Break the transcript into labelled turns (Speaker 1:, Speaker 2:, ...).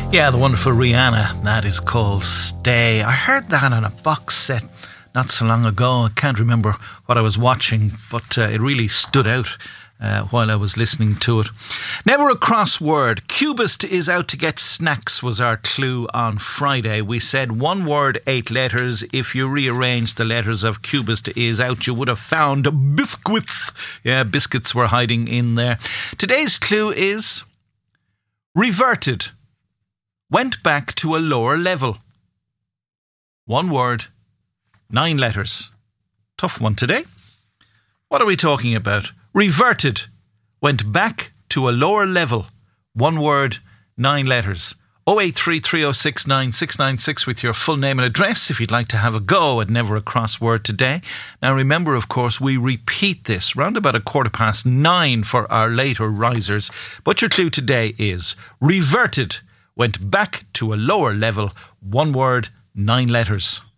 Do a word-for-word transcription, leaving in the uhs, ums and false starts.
Speaker 1: Yeah, the wonderful Rihanna. That is called Stay. I heard that on a box set not so long ago. I can't remember what I was watching, but uh, it really stood out uh, while I was listening to it. Never a crossword. Cubist is out to get snacks was our clue on Friday. We said one word, eight letters. If you rearrange the letters of Cubist is out, you would have found biscuits. Yeah, biscuits were hiding in there. Today's clue is reverted. Went back to a lower level. One word, nine letters. Tough one today. What are we talking about? Reverted. Went back to a lower level. One word, nine letters. oh eight three, three oh six, nine six nine six with your full name and address if you'd like to have a go at Never a Crossword today. Now remember, of course, we repeat this round about a quarter past nine for our later risers. But your clue today is reverted. Went back to a lower level. One word, nine letters.